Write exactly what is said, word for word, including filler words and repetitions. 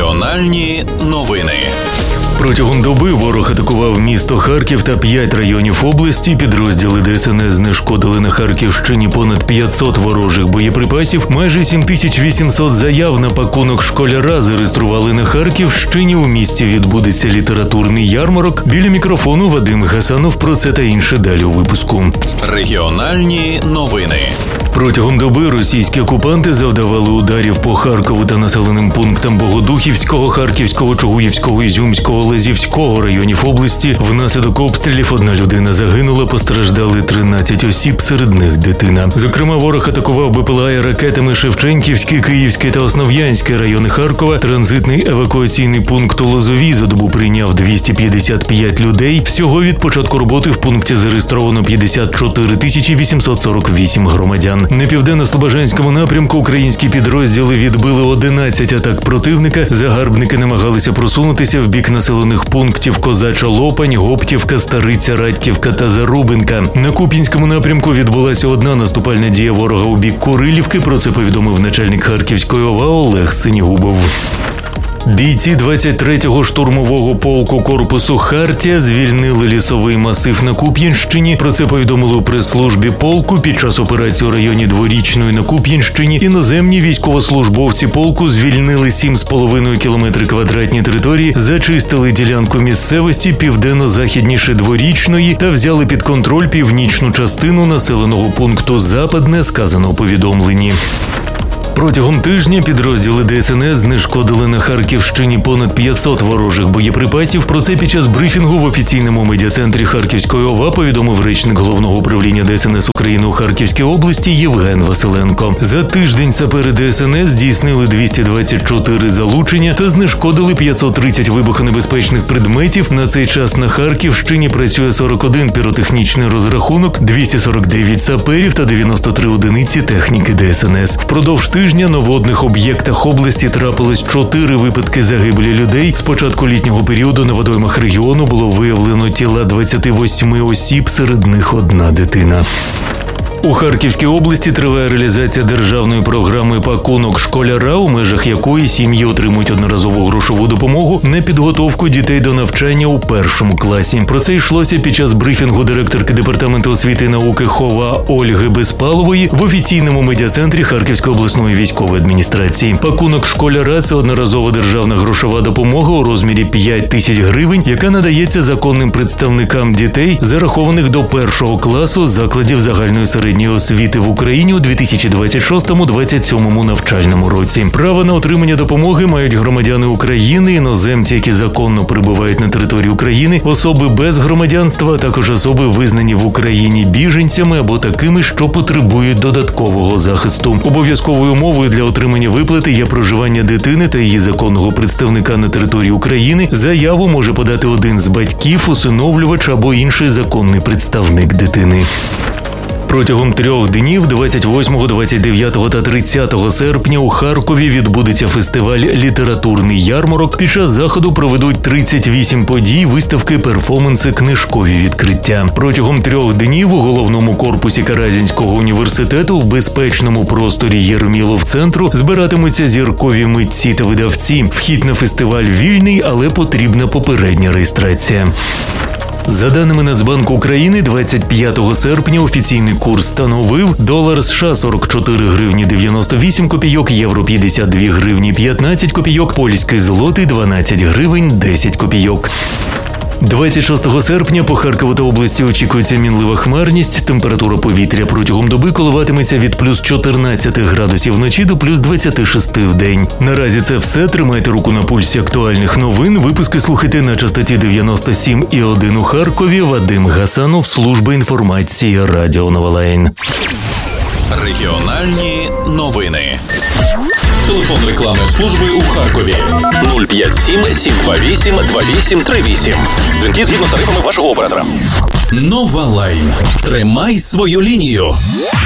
Регіональні новини. Протягом доби ворог атакував місто Харків та п'ять районів області. Підрозділи ДСНС знешкодили на Харківщині понад п'ятсот ворожих боєприпасів. Майже сім тисяч вісімсот заяв на пакунок школяра зареєстрували на Харківщині. У місті відбудеться літературний ярмарок. Біля мікрофону Вадим Гасанов. Про це та інше далі у випуску. Регіональні новини. Протягом доби російські окупанти завдавали ударів по Харкову та населеним пунктам Богодухівського, Харківського, Чугуївського, Ізюмського, Лозівського районів області. Внаслідок обстрілів одна людина загинула, постраждали тринадцять осіб, серед них дитина. Зокрема, ворог атакував БПЛА і ракетами Шевченківський, Київський та Основ'янський райони Харкова. Транзитний евакуаційний пункт у Лозовій за добу прийняв двісті п'ятдесят п'ять людей. Всього від початку роботи в пункті зареєстровано п'ятдесят чотири тисячі вісімсот сорок вісім громадян. На південно-слобожанському напрямку українські підрозділи відбили одинадцять атак противника. Загарбники намагалися просунутися в бік населених пунктів Козача Лопань, Гоптівка, Стариця, Радьківка та Зарубинка. На Куп'янському напрямку відбулася одна наступальна дія ворога у бік Курилівки. Про це повідомив начальник Харківської ОВА Олег Синігубов. Бійці двадцять третього штурмового полку корпусу «Хартія» звільнили лісовий масив на Куп'янщині. Про це повідомили у прес-службі полку. Під час операції у районі Дворічної на Куп'янщині іноземні військовослужбовці полку звільнили сім з половиною кілометри квадратні території, зачистили ділянку місцевості південно-західніше Дворічної та взяли під контроль північну частину населеного пункту Западне, сказано у повідомленні. Протягом тижня підрозділи ДСНС знешкодили на Харківщині понад п'ятсот ворожих боєприпасів. Про це під час брифінгу в офіційному медіа-центрі Харківської ОВА повідомив речник Головного управління ДСНС України у Харківській області Євген Василенко. За тиждень сапери ДСНС здійснили двісті двадцять чотири залучення та знешкодили п'ятсот тридцять вибухонебезпечних предметів. На цей час на Харківщині працює сорок один піротехнічний розрахунок, двісті сорок дев'ять саперів та дев'яносто три одиниці техніки ДСНС. Впродовж тижня на водних об'єктах області трапилось чотири випадки загибелі людей. З початку літнього періоду на водоймах регіону було виявлено тіла двадцяти восьми осіб, серед них одна дитина. У Харківській області триває реалізація державної програми «Пакунок школяра», у межах якої сім'ї отримують одноразову грошову допомогу на підготовку дітей до навчання у першому класі. Про це йшлося під час брифінгу директорки департаменту освіти і науки ХОВА Ольги Безпалової в офіційному медіа-центрі Харківської обласної військової адміністрації. «Пакунок школяра» – це одноразова державна грошова допомога у розмірі п'ять тисяч гривень, яка надається законним представникам дітей, зарахованих до першого класу закладів загальної середньої освіти в Україні у дві тисячі двадцять шостому - двадцять сьомому навчальному році. Право на отримання допомоги мають громадяни України, іноземці, які законно перебувають на території України, особи без громадянства, а також особи, визнані в Україні біженцями або такими, що потребують додаткового захисту. Обов'язковою умовою для отримання виплати є проживання дитини та її законного представника на території України. Заяву може подати один з батьків, усиновлювач або інший законний представник дитини. Протягом трьох днів двадцять восьмого, двадцять дев'ятого та тридцятого серпня у Харкові відбудеться фестиваль «Літературний ярмарок». Під час заходу проведуть тридцять вісім подій, виставки, перформанси, книжкові відкриття. Протягом трьох днів у головному корпусі Каразінського університету в безпечному просторі Єрмілов-центру збиратимуться зіркові митці та видавці. Вхід на фестиваль вільний, але потрібна попередня реєстрація. За даними Нацбанку України, двадцять п'ятого серпня офіційний курс становив: долар США сорок чотири гривні дев'яносто вісім копійок, євро п'ятдесят дві гривні п'ятнадцять копійок, польський злотий дванадцять гривень десять копійок. двадцять шостого серпня по Харкову та області очікується мінлива хмарність. Температура повітря протягом доби коливатиметься від плюс чотирнадцяти градусів вночі до плюс двадцяти шести в день. Наразі це все. Тримайте руку на пульсі актуальних новин. Випуски слухайте на частоті дев'яносто сім і один у Харкові. Вадим Гасанов, служба інформації Радіо Новолайн. Регіональні новини. Телефон рекламної служби у Харкові нуль п'ять сім сім два вісім два вісім три вісім. Дзвінки згідно з тарифами вашого оператора. Новолайн. Тримай свою лінію.